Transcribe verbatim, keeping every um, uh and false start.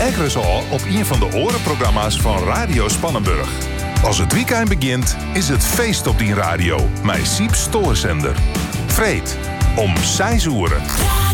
Ekkeres al op een van de orenprogramma's van Radio Spannenburg. Als het weekend begint, is het feest op die radio. Met Siep Stoorzender. Vreed, om zes uur.